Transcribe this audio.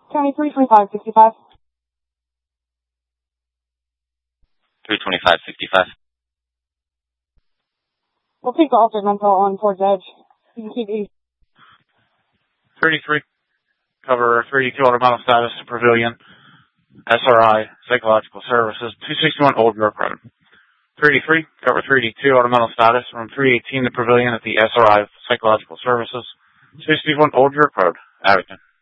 County 32565. 32565. We'll take the alternate mental on towards Edge. You can keep east. 33. Cover 32 automatic status to Pavilion. SRI, Psychological Services, 261 Old York Road. 33. Cover 382 automatic status from 318 to Pavilion at the SRI, Psychological Services, 261 Old York Road, Abington.